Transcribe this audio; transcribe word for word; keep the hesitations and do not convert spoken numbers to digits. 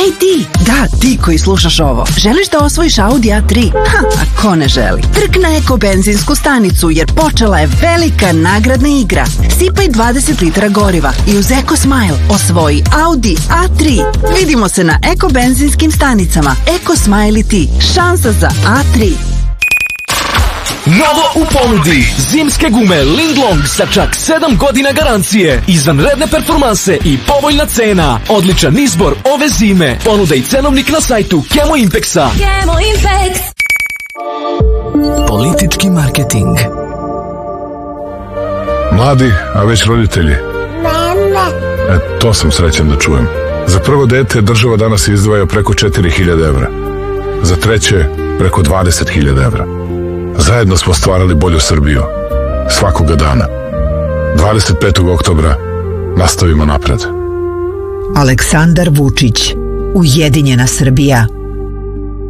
Ej ti, da, ti koji slušaš ovo, želiš da osvojiš Audi A tri? Ha, a ko ne želi? Trk na Eko benzinsku stanicu jer počela je velika nagradna igra. Sipaj dvadeset litara goriva i uz Eko Smile osvoji Audi A tri. Vidimo se na Eko benzinskim stanicama. Eko Smile i ti. Šansa za A tri. Novo u ponudi, zimske gume Linglong sa čak sedam godina garancije, izvanredne performanse i povoljna cena. Odličan izbor ove zime. Ponuda i cenovnik na sajtu Kemo Impexa. Kemo Impex. Politički marketing. Mladi, a već roditelji. E, to sam srećan da čujem. Za prvo dete država danas izdvaja preko četiri hiljade evra. Za treće preko dvadeset hiljada evra. Zajedno smo stvarali bolju Srbiju. Svakoga dana. dvadeset petog oktobra nastavimo napred. Aleksandar Vučić. Ujedinjena Srbija.